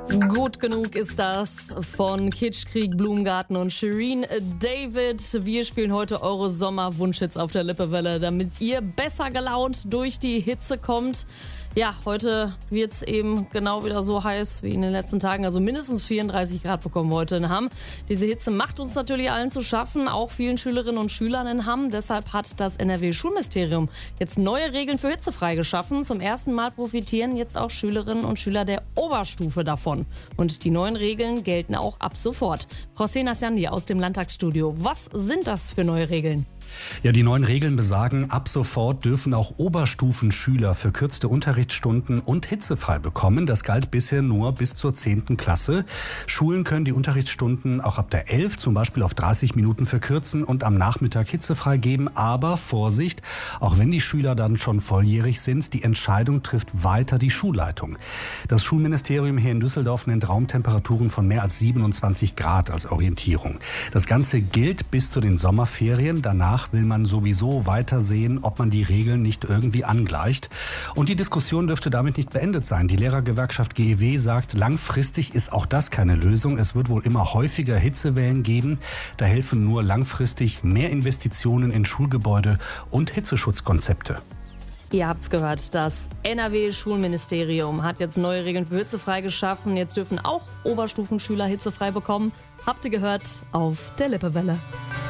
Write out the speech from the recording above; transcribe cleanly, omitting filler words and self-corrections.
Gut genug ist das von Kitschkrieg, Blumengarten und Shireen David. Wir spielen heute eure Sommerwunschhits auf der Lippewelle, damit ihr besser gelaunt durch die Hitze kommt. Ja, heute wird's eben genau wieder so heiß wie in den letzten Tagen. Also mindestens 34 Grad bekommen wir heute in Hamm. Diese Hitze macht uns natürlich allen zu schaffen, auch vielen Schülerinnen und Schülern in Hamm. Deshalb hat das NRW-Schulministerium jetzt neue Regeln für hitzefrei geschaffen. Zum ersten Mal profitieren jetzt auch Schülerinnen und Schüler der Oberstufe davon. Und die neuen Regeln gelten auch ab sofort. Frau Senasjandi aus dem Landtagsstudio, was sind das für neue Regeln? Ja, die neuen Regeln besagen, ab sofort dürfen auch Oberstufenschüler verkürzte Unterrichtsstunden und hitzefrei bekommen. Das galt bisher nur bis zur 10. Klasse. Schulen können die Unterrichtsstunden auch ab der 11 zum Beispiel auf 30 Minuten verkürzen und am Nachmittag hitzefrei geben. Aber Vorsicht, auch wenn die Schüler dann schon volljährig sind, die Entscheidung trifft weiter die Schulleitung. Das Schulministerium hier in Düsseldorf nennt Raumtemperaturen von mehr als 27 Grad als Orientierung. Das Ganze gilt bis zu den Sommerferien. Danach will man sowieso weiter sehen, ob man die Regeln nicht irgendwie angleicht. Und die Diskussion dürfte damit nicht beendet sein. Die Lehrergewerkschaft GEW sagt, langfristig ist auch das keine Lösung. Es wird wohl immer häufiger Hitzewellen geben. Da helfen nur langfristig mehr Investitionen in Schulgebäude und Hitzeschutzkonzepte. Ihr habt's gehört, das NRW-Schulministerium hat jetzt neue Regeln für hitzefrei geschaffen. Jetzt dürfen auch Oberstufenschüler hitzefrei bekommen. Habt ihr gehört auf der Lippewelle.